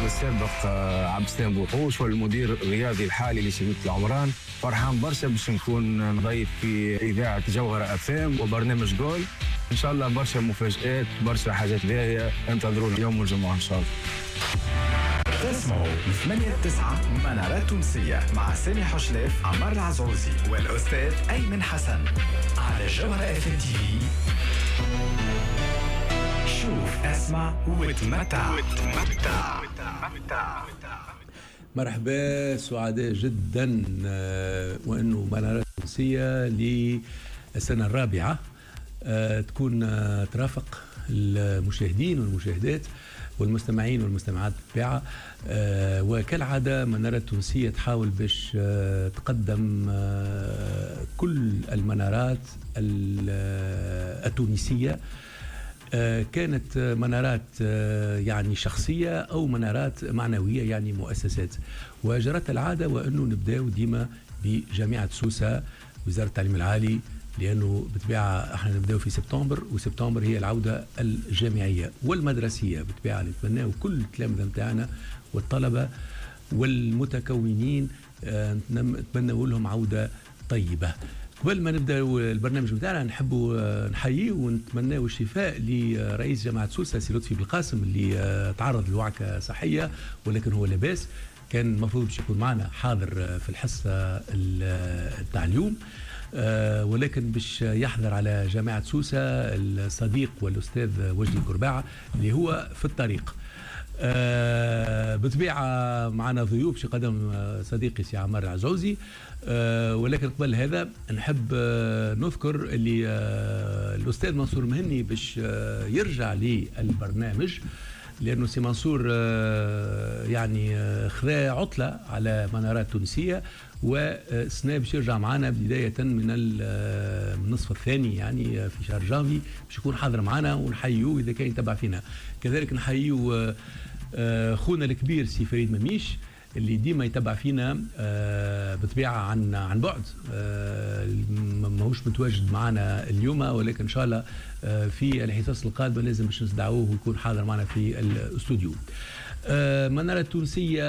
النائب السابق عبد السلام بوحوش والمدير الرياضي الحالي لشبيبة العمران. فرحان برشا باش نكون ضيف في إذاعة جوهرة FM وبرنامج جول. إن شاء الله برشا مفاجآت، برشا حاجات باهية، انتظرونا يوم الجمعة إن شاء الله. تسمعوا 8-9 منارات تونسية مع سامي حشلاف، عمار العزعوزي والأستاذ أيمن حسن على جوهرة FM TV. شوف، اسمع وتمتع. مرحبا، سعداء جدا وأنه منارات تونسية للسنة الرابعة تكون ترافق المشاهدين والمشاهدات والمستمعين والمستمعات بالطبيعة. وكالعادة منارات تونسية تحاول باش تقدم كل المنارات التونسية، كانت منارات يعني شخصية أو منارات معنوية يعني مؤسسات. وجرت العادة وأنه نبدأ ديما بجامعة سوسة وزارة التعليم العالي، لأنه بالطبيعة احنا نبدأ في سبتمبر، وسبتمبر هي العودة الجامعية والمدرسية. بالطبيعة نتمنى كل التلامذة متاعنا والطلبة والمتكونين نتمنى لهم عودة طيبة. قبل ما نبدا البرنامج بتاعنا نحبوا نحييه ونتمنى الشفاء لرئيس جامعه سوسه سي لطفي بالقاسم اللي تعرض لوعكه صحيه، ولكن هو لاباس. كان المفروض باش يكون معنا حاضر في الحصه تاع اليوم، ولكن باش يحضر على جامعه سوسه الصديق والاستاذ وجدي كرباعه اللي هو في الطريق. بالطبيعه معنا ضيوف شي قدم صديقي سي عمار العزعوزي، ولكن قبل هذا نحب نذكر اللي الاستاذ منصور مهني باش يرجع للبرنامج، لانه سي منصور يعني خذا عطله على منارات تونسيه، والسنه باش يرجع معنا بدايه من النصف الثاني يعني في شهر جانفي باش يكون حاضر معنا ونحيوه اذا كان يتبع فينا. كذلك نحيوه خونا الكبير سي فريد مميش اللي ديما يتبع فينا بطبيعه عن بعد، ماهوش متواجد معنا اليوم، ولكن ان شاء الله في الحصص القادمه لازم باش نستدعوه ويكون حاضر معنا في الاستوديو. منارة التونسية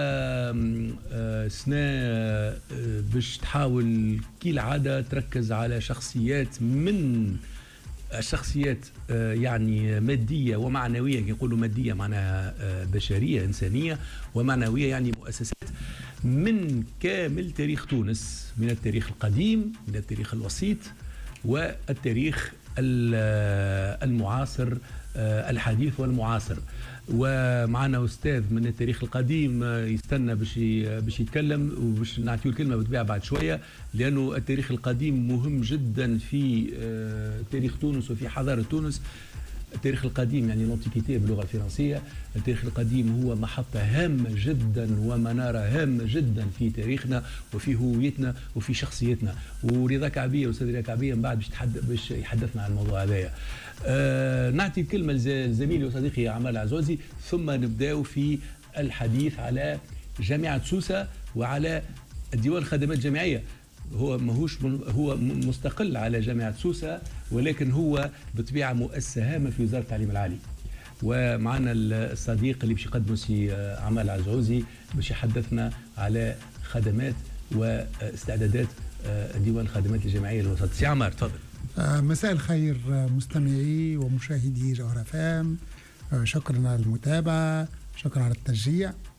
سنة باش تحاول كالعادة تركز على شخصيات من الشخصيات يعني مادية ومعنوية. يقولوا مادية معناها بشرية إنسانية، ومعنوية يعني مؤسسات من كامل تاريخ تونس، من التاريخ القديم، من التاريخ الوسيط، والتاريخ المعاصر الحديث والمعاصر. ومعنا أستاذ من التاريخ القديم يستنى باش يتكلم وباش نعطيه الكلمة بالطبيعة بعد شوية، لأنه التاريخ القديم مهم جدا في تاريخ تونس وفي حضارة تونس. التاريخ القديم يعني لونتيكيتي باللغة الفرنسية. التاريخ القديم هو محطة هامة جدا ومنارة هامة جدا في تاريخنا وفي هويتنا وفي شخصيتنا. ورضا كعبية وأستاذ رضا كعبية من بعد باش يحدثنا عن الموضوع هذايا. نعطي الكلمة لزميلي وصديقي عمار العزعوزي، ثم نبدأ في الحديث على جامعة سوسة وعلى الديوان الخدمات الجامعية. هو هو مستقل على جامعة سوسة، ولكن هو بطبيعة مؤسسة هامة في وزارة التعليم العالي. ومعنا الصديق اللي باش يقدمه سي عمار العزعوزي باش يحدثنا على خدمات واستعدادات ديوان الخدمات الجامعية للوسط. سي عمار تفضل. مساء الخير مستمعي ومشاهدي جوهرة FM، شكرا على المتابعة، شكرا على التشجيع.